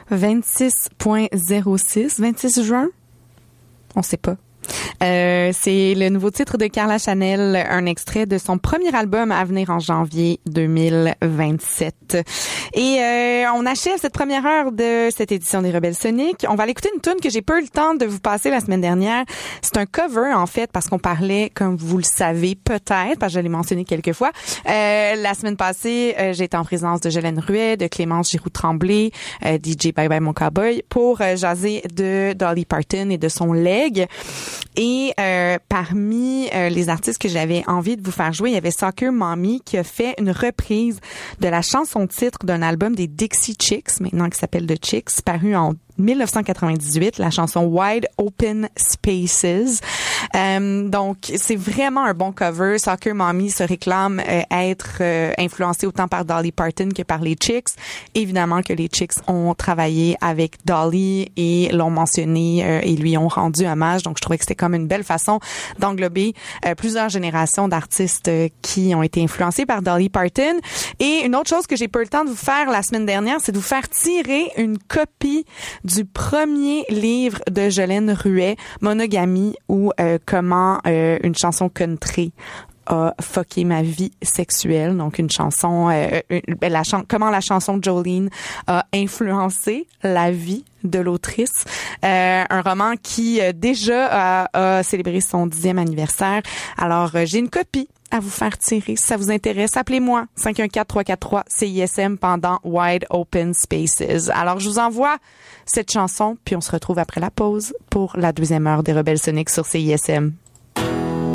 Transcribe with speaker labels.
Speaker 1: 26.06, 26 juin? On sait pas. C'est le nouveau titre de Carla Chanel, un extrait de son premier album à venir en janvier 2027. Et on achève cette première heure de cette édition des Rebelles Soniques. On va aller écouter une tune que j'ai pas eu le temps de vous passer la semaine dernière. C'est un cover, en fait, parce qu'on parlait, comme vous le savez peut-être, parce que je l'ai mentionné quelques fois. La semaine passée, j'ai été en présence de Jolène Ruet, de Clémence Giroux-Tremblay, DJ Bye Bye Mon Cowboy, pour jaser de Dolly Parton et de son leg. Et parmi les artistes que j'avais envie de vous faire jouer, il y avait Soccer Mommy qui a fait une reprise de la chanson titre d'un album des Dixie Chicks, maintenant qui s'appelle The Chicks, paru en 1998, la chanson Wide Open Spaces. Donc, c'est vraiment un bon cover. Soccer Mommy se réclame être influencé autant par Dolly Parton que par les Chicks. Évidemment que les Chicks ont travaillé avec Dolly et l'ont mentionné et lui ont rendu hommage. Donc, je trouvais que c'était comme une belle façon d'englober plusieurs générations d'artistes qui ont été influencés par Dolly Parton. Et une autre chose que j'ai pas eu le temps de vous faire la semaine dernière, c'est de vous faire tirer une copie du premier livre de Jolène Ruet, Monogamie, ou comment une chanson country a fucké ma vie sexuelle. Donc une chanson, comment la chanson Jolene a influencé la vie de l'autrice. Un roman qui déjà a célébré son 10e anniversaire. Alors j'ai une copie à vous faire tirer. Si ça vous intéresse, appelez-moi 514-343-CISM pendant Wide Open Spaces. Alors, je vous envoie cette chanson, puis on se retrouve après la pause pour la deuxième heure des Rebelles Soniques sur CISM.